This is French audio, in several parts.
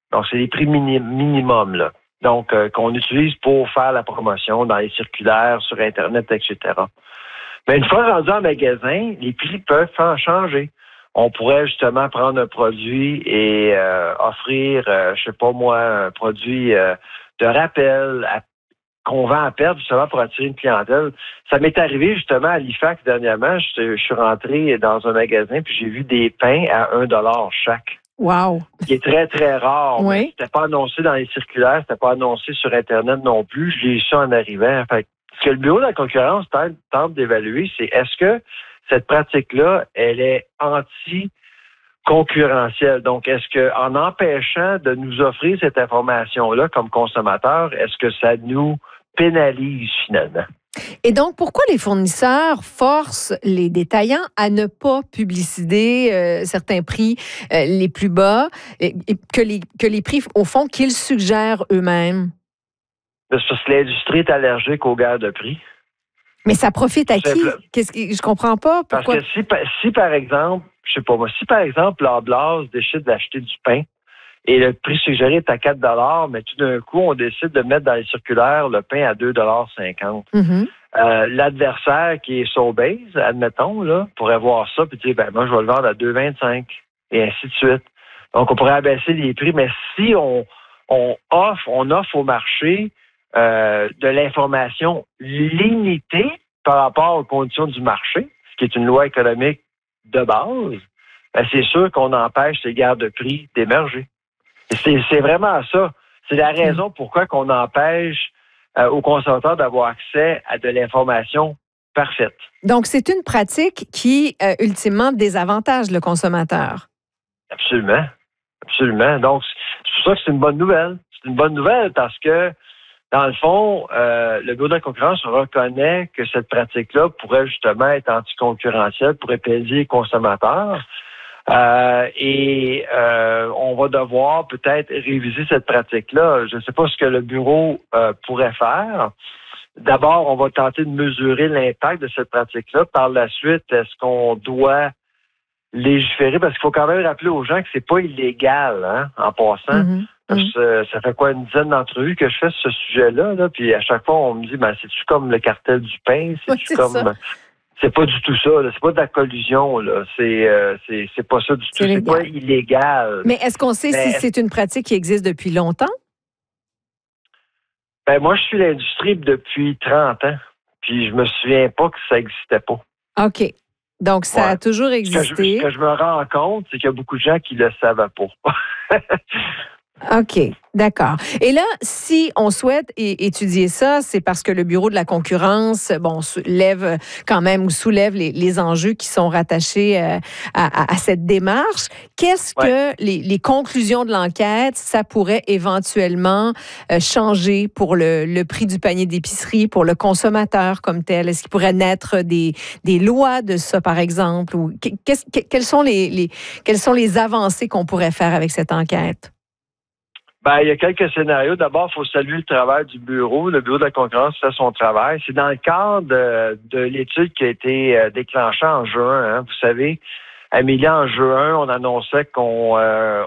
Donc, c'est les prix minimum, là. Donc, qu'on utilise pour faire la promotion dans les circulaires, sur Internet, etc. Mais une fois rendu en magasin, les prix peuvent changer. On pourrait justement prendre un produit et offrir, je sais pas moi, un produit de rappel qu'on vend à perte justement pour attirer une clientèle. Ça m'est arrivé justement à l'IFAC dernièrement. Je suis rentré dans un magasin puis j'ai vu des pains à 1$ chaque. Wow! Qui est très, très rare. Oui. Mais c'était pas annoncé dans les circulaires, c'était pas annoncé sur Internet non plus. Je l'ai su en arrivant. Fait que ce que le Bureau de la concurrence tente d'évaluer, c'est est-ce que cette pratique-là, elle est anti-concurrentielle? Donc, est-ce que en empêchant de nous offrir cette information-là comme consommateurs, est-ce que ça nous pénalise finalement? Et donc, pourquoi les fournisseurs forcent les détaillants à ne pas publiciser certains prix les plus bas, que les prix, au fond, qu'ils suggèrent eux-mêmes? Parce que l'industrie est allergique aux guerres de prix. Mais ça profite à qui? Je comprends pas. Pourquoi? Parce que si par exemple, je sais pas moi, si par exemple, l'Arblas décide d'acheter du pain et le prix suggéré est à 4$, mais tout d'un coup, on décide de mettre dans les circulaires le pain à 2,50$. Mm-hmm. L'adversaire qui est Sobeys, admettons, là, pourrait voir ça et dire, moi, je vais le vendre à 2,25$, et ainsi de suite. Donc, on pourrait abaisser les prix, mais si on offre au marché de l'information limitée par rapport aux conditions du marché, ce qui est une loi économique de base, c'est sûr qu'on empêche ces guerres de prix d'émerger. C'est vraiment ça. C'est la raison pourquoi qu'on empêche aux consommateurs d'avoir accès à de l'information parfaite. Donc, c'est une pratique qui, ultimement, désavantage le consommateur. Absolument. Absolument. Donc, c'est pour ça que c'est une bonne nouvelle. C'est une bonne nouvelle parce que, dans le fond, le Bureau de la concurrence reconnaît que cette pratique-là pourrait justement être anticoncurrentielle, pourrait pénaliser les consommateurs. On va devoir peut-être réviser cette pratique-là. Je ne sais pas ce que le bureau pourrait faire. D'abord, on va tenter de mesurer l'impact de cette pratique-là. Par la suite, est-ce qu'on doit légiférer? Parce qu'il faut quand même rappeler aux gens que c'est pas illégal, hein, en passant. Mm-hmm. Parce que ça fait une dizaine d'entrevues que je fais sur ce sujet-là, là, puis à chaque fois, on me dit, c'est-tu comme le cartel du pain? C'est-tu comme... Ça. C'est pas du tout ça, là. C'est pas de la collusion, là. C'est pas ça du tout. C'est pas illégal. Mais est-ce qu'on sait si c'est une pratique qui existe depuis longtemps? Moi, je suis l'industrie depuis 30 ans. Puis je me souviens pas que ça n'existait pas. OK. Donc, ça a toujours existé. Ce que je me rends compte, c'est qu'il y a beaucoup de gens qui le savaient pas. OK, d'accord. Et là, si on souhaite étudier ça, c'est parce que le Bureau de la concurrence, soulève les enjeux qui sont rattachés à cette démarche. Qu'est-ce que les conclusions de l'enquête, ça pourrait éventuellement changer pour le prix du panier d'épicerie, pour le consommateur comme tel? Est-ce qu'il pourrait naître des lois de ça, par exemple? Ou quelles sont les avancées qu'on pourrait faire avec cette enquête? Il y a quelques scénarios. D'abord, il faut saluer le travail du bureau. Le Bureau de la concurrence fait son travail. C'est dans le cadre de l'étude qui a été déclenchée en juin. Hein. Vous savez, Amélie, en juin, on annonçait qu'on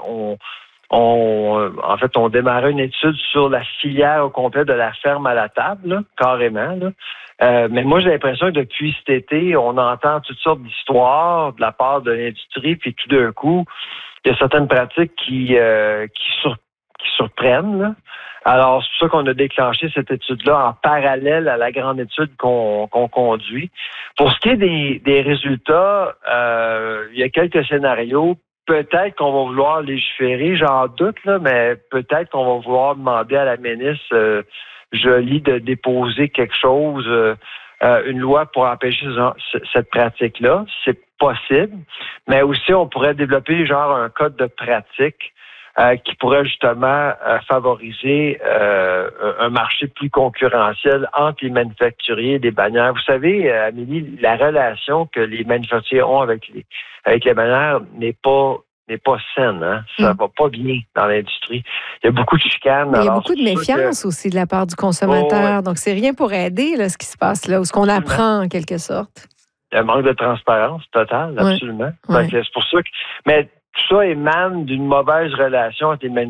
démarrait une étude sur la filière au complet de la ferme à la table, là, carrément. Là. Mais moi, j'ai l'impression que depuis cet été, on entend toutes sortes d'histoires de la part de l'industrie, puis tout d'un coup, il y a certaines pratiques qui surprennent. Là. Alors, c'est pour ça qu'on a déclenché cette étude-là en parallèle à la grande étude qu'on conduit. Pour ce qui est des résultats, il y a quelques scénarios. Peut-être qu'on va vouloir légiférer, j'en doute, là, mais peut-être qu'on va vouloir demander à la ministre Joly de déposer quelque chose, une loi pour empêcher cette pratique-là. C'est possible. Mais aussi, on pourrait développer un code de pratique qui pourrait justement favoriser un marché plus concurrentiel entre les manufacturiers et les bannières. Vous savez, Amélie, la relation que les manufacturiers ont avec les bannières n'est pas saine. Hein? Ça va pas bien dans l'industrie. Il y a beaucoup de chicanes. Il y a beaucoup de méfiance aussi de la part du consommateur. Donc, c'est rien pour aider là, ce qui se passe là, ou ce qu'on apprend en quelque sorte. Il y a un manque de transparence totale, absolument. Ouais. C'est pour ça que... Mais tout ça émane d'une mauvaise relation entre les manufacturiers